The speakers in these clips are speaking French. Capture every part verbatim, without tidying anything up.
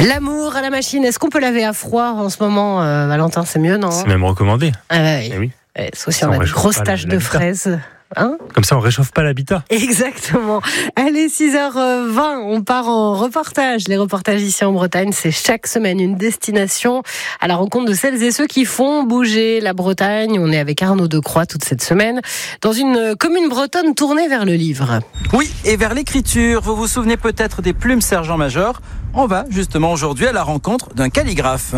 L'amour à la machine, est-ce qu'on peut laver à froid en ce moment, euh, Valentin? C'est mieux, non? C'est même recommandé. Ah bah oui. Eh oui. Ouais, sauf si on a de grosses taches de fraises. Hein? Comme ça, on réchauffe pas l'habitat. Exactement. Allez, six heures vingt, on part en reportage. Les reportages ici en Bretagne, c'est chaque semaine une destination à la rencontre de celles et ceux qui font bouger la Bretagne. On est avec Arnaud Decroix toute cette semaine dans une commune bretonne tournée vers le livre. Oui, et vers l'écriture. Vous vous souvenez peut-être des plumes Sergent-Major. On va justement aujourd'hui à la rencontre d'un calligraphe.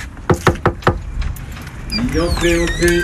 Entrez, entrez.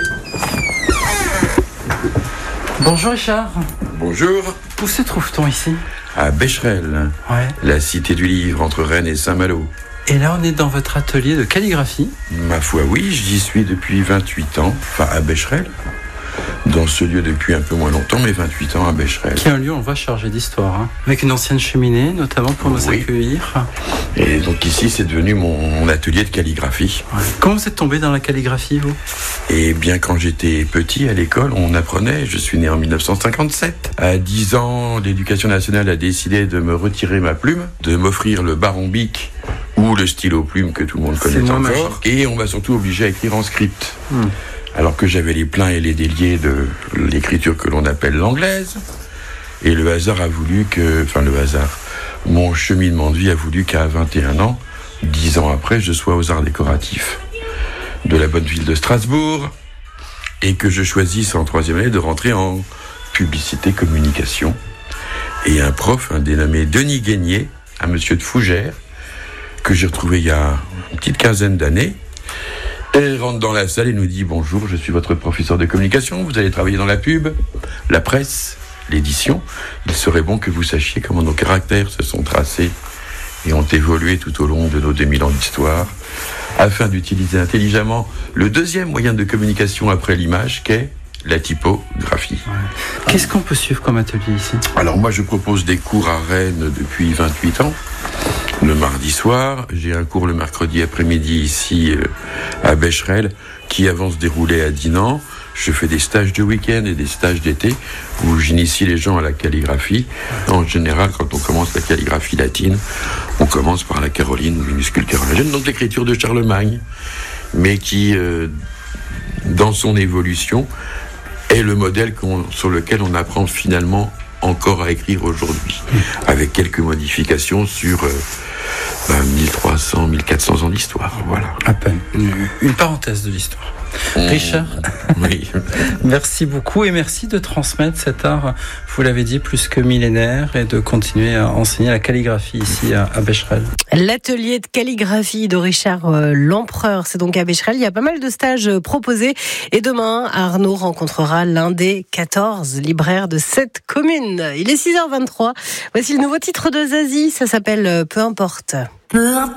Bonjour Richard. Bonjour. Où se trouve-t-on ici? À Becherel, Ouais. la cité du livre entre Rennes et Saint-Malo. Et là, on est dans votre atelier de calligraphie. Ma foi, oui, j'y suis depuis vingt-huit ans, enfin à Becherel. Dans ce lieu depuis un peu moins longtemps, mais vingt-huit ans à Becherel. Qui est un lieu, on voit, chargé d'histoire. Hein. Avec une ancienne cheminée, notamment pour nous Oui. accueillir. Et donc ici, c'est devenu mon, mon atelier de calligraphie. Ouais. Comment vous êtes tombé dans la calligraphie, vous? Et bien quand j'étais petit à l'école, on apprenait, je suis né en dix-neuf cent cinquante-sept. À dix ans, l'éducation nationale a décidé de me retirer ma plume, de m'offrir le baron bic ou le stylo plume que tout le monde C'est connaît moins encore. magique. Et on m'a surtout obligé à écrire en script. Hmm. Alors que j'avais les pleins et les déliés de l'écriture que l'on appelle l'anglaise. Et le hasard a voulu que, enfin le hasard, mon cheminement de vie a voulu qu'à vingt et un ans, dix ans après, je sois aux arts décoratifs de la bonne ville de Strasbourg et que je choisisse en troisième année de rentrer en publicité communication. Et un prof, un dénommé Denis Guénier, un monsieur de Fougères, que j'ai retrouvé il y a une petite quinzaine d'années, et rentre dans la salle et nous dit « Bonjour, je suis votre professeur de communication, vous allez travailler dans la pub, la presse, l'édition. Il serait bon que vous sachiez comment nos caractères se sont tracés et ont évolué tout au long de nos deux mille ans d'histoire, afin d'utiliser intelligemment le deuxième moyen de communication après l'image, qu'est la typographie. » Ouais. Qu'est-ce qu'on peut suivre comme atelier ici? Alors moi, je propose des cours à Rennes depuis vingt-huit ans. Le mardi soir, j'ai un cours le mercredi après-midi ici euh, à Becherel, qui avant se déroulait à Dinan. Je fais des stages de week-end et des stages d'été où j'initie les gens à la calligraphie. En général, quand on commence la calligraphie latine, on commence par la caroline, minuscule carolingine, donc l'écriture de Charlemagne, mais qui, euh, dans son évolution, est le modèle qu'on, sur lequel on apprend finalement encore à écrire aujourd'hui, avec quelques modifications sur euh, ben, mille trois cents, mille quatre cents ans d'histoire. Voilà. À peine. Une, une parenthèse de l'histoire. Mmh. Richard, Oui. merci beaucoup et merci de transmettre cet art, vous l'avez dit, plus que millénaire, et de continuer à enseigner la calligraphie ici à, à Becherel. L'atelier de calligraphie de Richard euh, Lempereur, c'est donc à Becherel. Il y a pas mal de stages euh, proposés. Et demain, Arnaud rencontrera l'un des quatorze libraires de cette commune. Il est six heures vingt-trois. Voici le nouveau titre de Zazie. Ça s'appelle euh, Peu importe. Peu importe.